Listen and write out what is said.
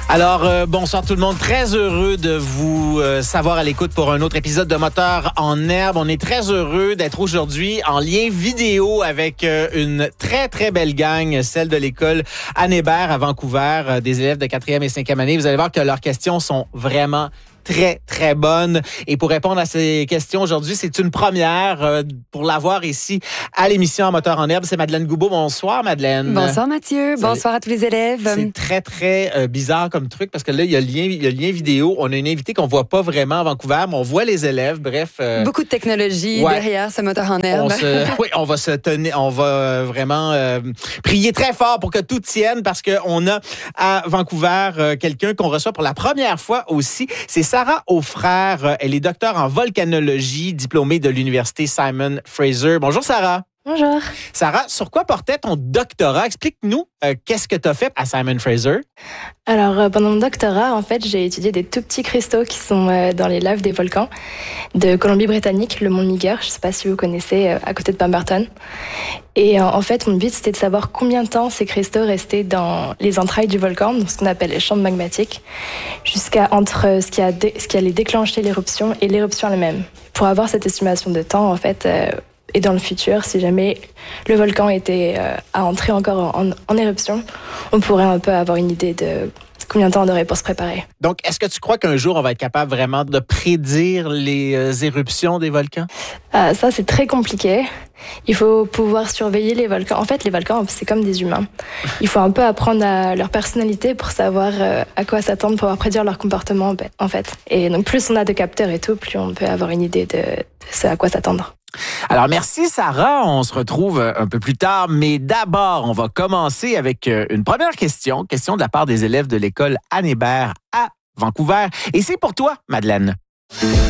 Alors, bonsoir tout le monde. Très heureux de vous savoir à l'écoute pour un autre épisode de Moteur en herbe. On est très heureux d'être aujourd'hui en lien vidéo avec une très, très belle gang, celle de l'école Anne Hébert à Vancouver, des élèves de 4e et 5e année. Vous allez voir que leurs questions sont vraiment très, très bonne. Et pour répondre à ces questions aujourd'hui, c'est une première pour l'avoir ici à l'émission En Moteur en herbe. C'est Madeleine Goubeau. Bonsoir, Madeleine. Bonsoir, Mathieu. Bonsoir à tous les élèves. C'est très, très bizarre comme truc parce que là, il y a le lien vidéo. On a une invitée qu'on voit pas vraiment à Vancouver, mais on voit les élèves. Bref. Beaucoup de technologie derrière ce Moteur en herbe. Oui, on va vraiment prier très fort pour que tout tienne parce qu'on a à Vancouver quelqu'un qu'on reçoit pour la première fois aussi. C'est Sarah Aufrère. Elle est docteure en volcanologie, diplômée de l'université Simon Fraser. Bonjour, Sarah. Bonjour. Sarah, sur quoi portait ton doctorat? Explique-nous qu'est-ce que tu as fait à Simon Fraser? Alors, pendant mon doctorat, en fait, j'ai étudié des tout petits cristaux qui sont dans les laves des volcans de Colombie-Britannique, le mont Meager. Je ne sais pas si vous connaissez, à côté de Pemberton. Et en fait, mon but, c'était de savoir combien de temps ces cristaux restaient dans les entrailles du volcan, donc ce qu'on appelle les chambres magmatiques, jusqu'à entre ce qui allait déclencher l'éruption et l'éruption elle-même. Pour avoir cette estimation de temps, en fait, et dans le futur, si jamais le volcan était à entrer encore en éruption, on pourrait un peu avoir une idée de combien de temps on aurait pour se préparer. Donc, est-ce que tu crois qu'un jour, on va être capable vraiment de prédire les éruptions des volcans? Ça, c'est très compliqué. Il faut pouvoir surveiller les volcans. En fait, les volcans, c'est comme des humains. Il faut un peu apprendre à leur personnalité pour savoir à quoi s'attendre, pour pouvoir prédire leur comportement, en fait. Et donc, plus on a de capteurs et tout, plus on peut avoir une idée de ce à quoi s'attendre. Alors, merci Sarah. On se retrouve un peu plus tard. Mais d'abord, on va commencer avec une première question de la part des élèves de l'école Anne Hébert à Vancouver. Et c'est pour toi, Madeleine.